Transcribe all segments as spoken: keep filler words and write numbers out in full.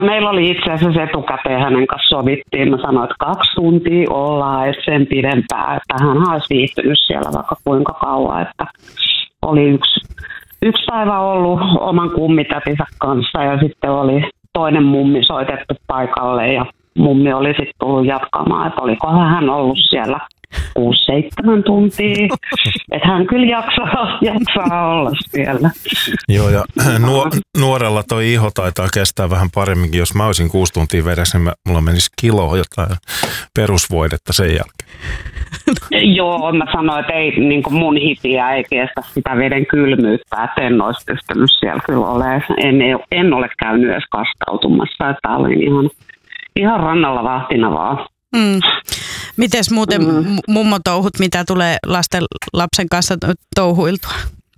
meillä oli itse asiassa etukäteen hänen kanssa sovittiin. Mä sanoin, että kaksi tuntia ollaan, et sen pidempään. Että hän olisi viihtynyt siellä vaikka kuinka kauan. Että oli yksi, yksi päivä ollut oman kummitätinsä kanssa ja sitten oli toinen mummi soitettu paikalle ja mummi oli sitten tullut jatkamaan, että olikohan hän ollut siellä kuusi seitsemän tuntia, että hän kyllä jaksaa, jaksaa olla siellä. Joo, ja nuo, nuorella toi iho taitaa kestää vähän paremminkin. Jos mä olisin kuusi tuntia vedessä, niin mulla menisi kilo jotain perusvoidetta sen jälkeen. Joo, mä sanoin, että ei, niin kuin mun hipiä ei kestä sitä veden kylmyyttä, että en olisi pystynyt siellä kyllä olemaan. En, en ole käynyt edes kastautumassa, että olin ihan, ihan rannalla vahtina vaan. Mm. Mites muuten mm. mummotouhut, mitä tulee lasten, lapsen kanssa touhuiltua?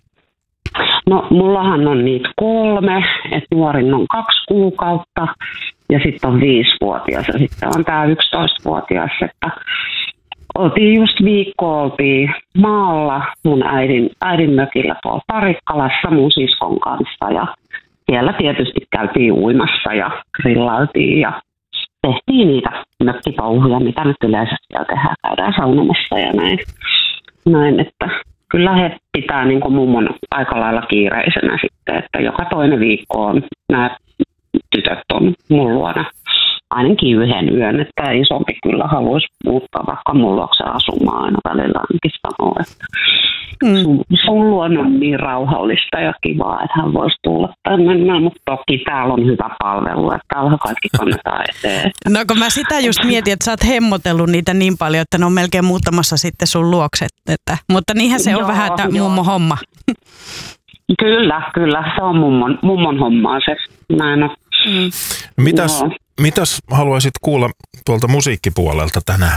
No mullahan on niitä kolme, että nuorin on kaksi kuukautta ja sitten on viisivuotias ja sitten on tämä yksitoistavuotias, että oltiin just viikko, oltiin maalla mun äidin, äidin mökillä tuolla Parikkalassa mun siskon kanssa ja siellä tietysti käytiin uimassa ja grillailtiin ja tehtiin niitä mökkitouhuja, mitä nyt yleensä siellä tehdään, käydään saunomassa ja näin, näin että kyllä he pitää niin kuin mummon aika lailla kiireisenä sitten, että joka toinen viikko on nämä tytöt on mun luona ainakin yhden yön, että isompi kyllä haluaisi muuttaa vaikka mun luokse asumaan aina välillä ainakin sanoa, että mm. sun, sun luon on niin rauhallista ja kivaa, että hän voisi tulla tänne, mutta toki täällä on hyvä palvelu, että täällä kaikki kannetaan eteen. No kun mä sitä just mietin, että sä oot hemmotellut niitä niin paljon, että ne on melkein muuttamassa sitten sun luokset, että, mutta niinhän se on joo, vähän tämä mummo homma. Kyllä, kyllä, se on mummon, mummon hommaa se, näin on. Mm. Mitäs, mitäs haluaisit kuulla tuolta musiikkipuolelta tänään?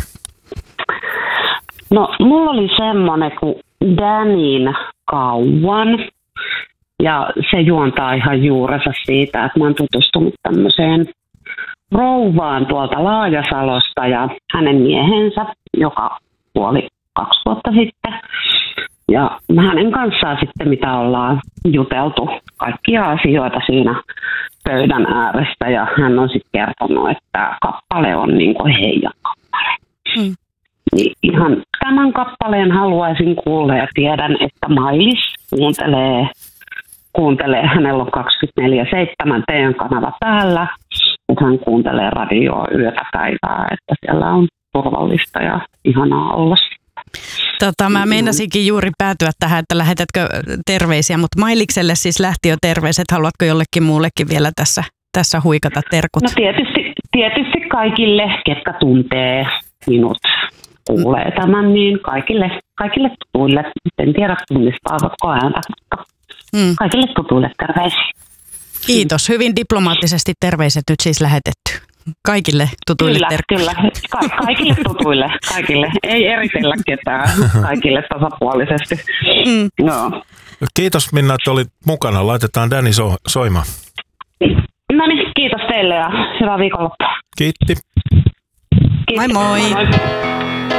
No, mulla oli semmoinen kuin Danin Kauan. Ja se juontaa ihan juurensa siitä, että mä oon tutustunut tämmöiseen rouvaan tuolta Laajasalosta ja hänen miehensä, joka kuoli kaksi vuotta sitten. Ja hänen kanssaan sitten, mitä ollaan juteltu, kaikkia asioita siinä pöydän äärestä. Ja hän on sitten kertonut, että kappale on niin kuin heidän kappale. Mm. Niin ihan tämän kappaleen haluaisin kuulla ja tiedän, että Mailis kuuntelee, kuuntelee hänellä on kaksikymmentäneljä seitsemän teidän kanava päällä. Että hän kuuntelee radioa yötä päivää, että siellä on turvallista ja ihanaa olla. Tota, mä meinasinkin juuri päätyä tähän, että lähetätkö terveisiä, mutta Mailikselle siis lähti jo terveiset. Haluatko jollekin muullekin vielä tässä, tässä huikata terkut? No tietysti, tietysti kaikille, ketkä tuntee minut, kuulee tämän, niin kaikille, kaikille tutuille. En tiedä tunnistaako ääntä, mutta mm. kaikille tutuille terveisiä. Kiitos. Hyvin diplomaattisesti terveiset nyt siis lähetetty. Kaikille tutuille kyllä, terkkuja. Kyllä, Ka- kaikille tutuille, kaikille. Ei eritellä ketään, kaikille tasapuolisesti. Mm. No. Kiitos Minna, että olit mukana. Laitetaan Dani so- soimaan. No niin, kiitos teille ja hyvää viikonloppua. Kiitti. Moi moi. moi.